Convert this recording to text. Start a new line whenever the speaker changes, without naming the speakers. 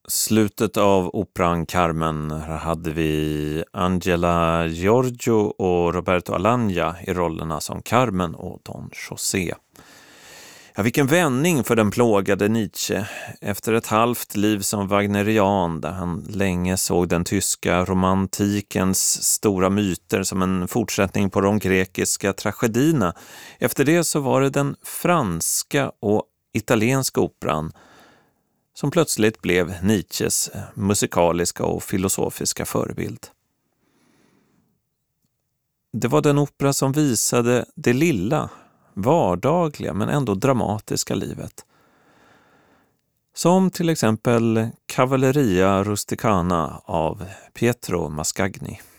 Slutet av operan Carmen hade vi Angela Giorgio och Roberto Alagna i rollerna som Carmen och Don José. Ja, vilken vändning för den plågade Nietzsche. Efter ett halvt liv som wagnerian där han länge såg den tyska romantikens stora myter som en fortsättning på de grekiska tragedierna. Efter det så var det den franska och italienska operan som plötsligt blev Nietzsches musikaliska och filosofiska förebild. Det var den opera som visade det lilla, vardagliga men ändå dramatiska livet. Som till exempel Cavalleria Rusticana av Pietro Mascagni.